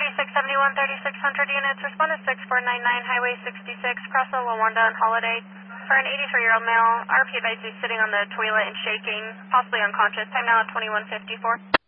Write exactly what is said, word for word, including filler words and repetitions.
thirty-six seventy-one, thirty-six hundred units, respond to six four nine nine, Highway sixty-six, cross the Lawanda and Holiday. For an eighty-three-year-old male, R P advice is sitting on the toilet and shaking, possibly unconscious. Time now at twenty-one fifty-four.